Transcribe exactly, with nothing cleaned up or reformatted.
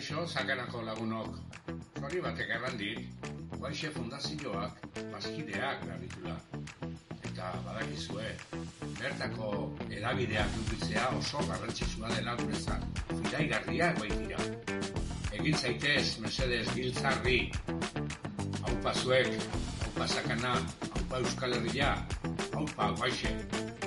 Kaixo, Sakanako lagunok. Zori batek errandik, Guaixe Fundazioak bazkideak garritula. Eta badakizue, bertako edabideak edukitzea oso garrantzitsua dela guretzat. Iraigarriak baitira. Egin zaitez, mesedez, giltzarri. Haupa zuek, haupa Sakana, haupa Euskal Herria, haupa Guaixe.